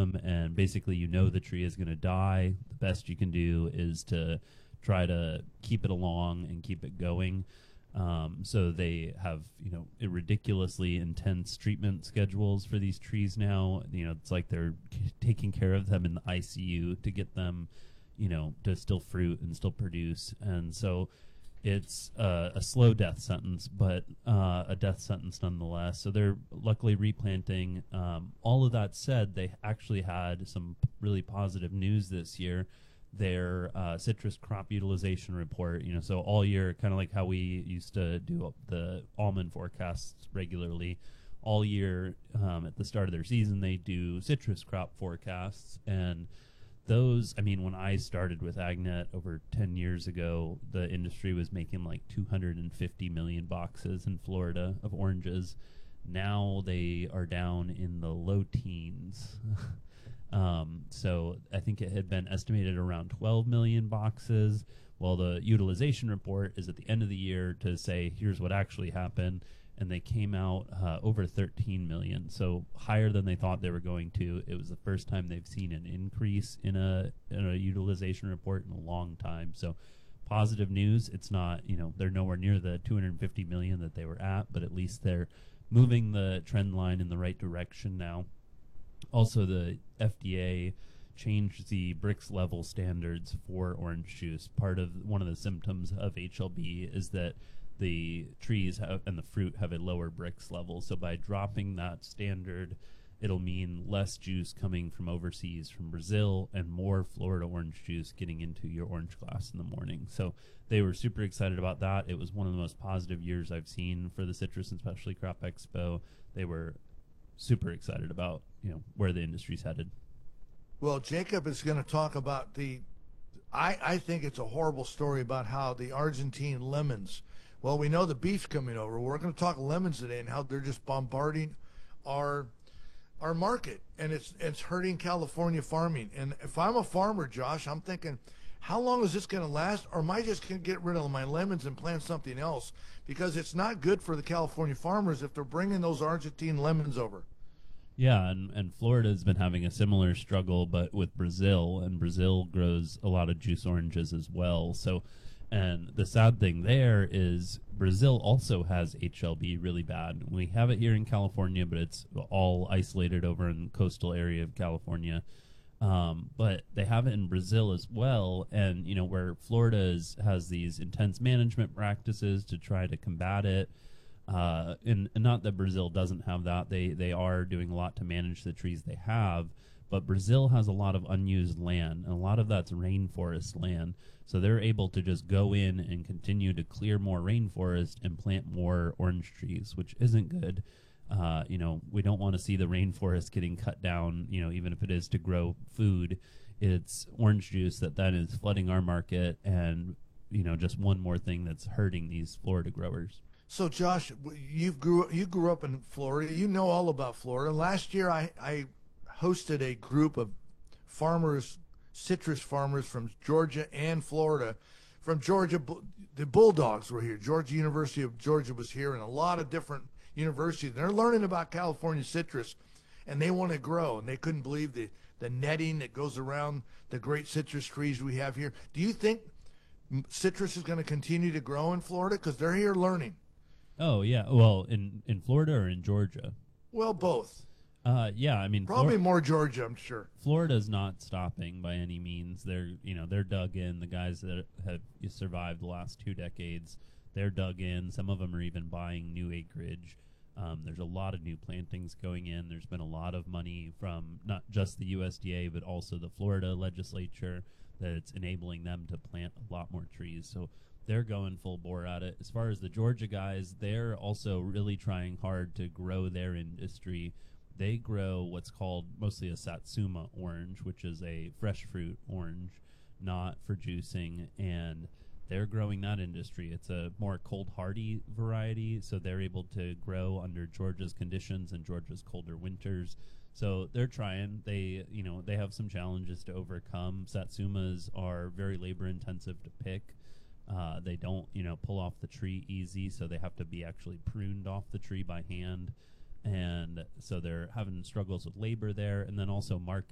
them, and basically the tree is going to die. The best you can do is to try to keep it along and keep it going. So they have, ridiculously intense treatment schedules for these trees now. It's like they're taking care of them in the ICU to get them, to still fruit and still produce. And so it's a slow death sentence, but a death sentence nonetheless. So they're luckily replanting. All of that said, they actually had some really positive news this year. Their citrus crop utilization report, so all year, kind of like how we used to do the almond forecasts regularly, all year at the start of their season, they do citrus crop forecasts. And those, when I started with AgNet over 10 years ago, the industry was making like 250 million boxes in Florida of oranges. Now they are down in the low teens. So I think it had been estimated around 12 million boxes. Well, the utilization report is at the end of the year to say, here's what actually happened. And they came out over 13 million, so higher than they thought they were going to. It was the first time they've seen an increase in a utilization report in a long time. So positive news. It's not, they're nowhere near the 250 million that they were at, but at least they're moving the trend line in the right direction now. Also, the FDA changed the Brix level standards for orange juice. One of the symptoms of HLB is that the trees and the fruit have a lower Brix level. So by dropping that standard, it'll mean less juice coming from overseas, from Brazil, and more Florida orange juice getting into your orange glass in the morning. So they were super excited about that. It was one of the most positive years I've seen for the Citrus and Specialty Crop Expo. They were super excited about where the industry's headed. Well, Jacob is going to talk about I think it's a horrible story about how the Argentine lemons. Well, we know the beef's coming over. We're going to talk lemons today and how they're just bombarding our market, and it's hurting California farming. And if I'm a farmer, Josh, I'm thinking, how long is this going to last? Or am I just going to get rid of my lemons and plant something else? Because it's not good for the California farmers if they're bringing those Argentine lemons over. Yeah, and Florida's been having a similar struggle, but with Brazil, and Brazil grows a lot of juice oranges as well. So, and the sad thing there is Brazil also has HLB really bad. We have it here in California, but it's all isolated over in the coastal area of California. But they have it in Brazil as well, and where Florida has these intense management practices to try to combat it. And not that Brazil doesn't have that. They are doing a lot to manage the trees they have, but Brazil has a lot of unused land, and a lot of that's rainforest land. So they're able to just go in and continue to clear more rainforest and plant more orange trees, which isn't good. We don't want to see the rainforest getting cut down, even if it is to grow food. It's orange juice that then is flooding our market, and, just one more thing that's hurting these Florida growers. So, Josh, you grew up in Florida. You know all about Florida. Last year, I hosted a group of farmers, citrus farmers from Georgia and Florida. From Georgia, the Bulldogs were here. Georgia University of Georgia was here, and a lot of different universities. They're learning about California citrus, and they want to grow, and they couldn't believe the netting that goes around the great citrus trees we have here. Do you think citrus is going to continue to grow in Florida? Because they're here learning. Oh, yeah. Well, in Florida or in Georgia? Well, both. Yeah, probably more Georgia, I'm sure. Florida's not stopping by any means. They're dug in. The guys that have survived the last 2 decades, they're dug in. Some of them are even buying new acreage. There's a lot of new plantings going in. There's been a lot of money from not just the USDA, but also the Florida legislature that's enabling them to plant a lot more trees. So they're going full bore at it. As far as the Georgia guys, they're also really trying hard to grow their industry. They grow what's called mostly a Satsuma orange, which is a fresh fruit orange, not for juicing, and they're growing that industry. It's a more cold hardy variety, so they're able to grow under Georgia's conditions and Georgia's colder winters. So they're trying. They have some challenges to overcome. Satsumas are very labor intensive to pick. They don't, pull off the tree easy, so they have to be actually pruned off the tree by hand. And so they're having struggles with labor there, and then also market.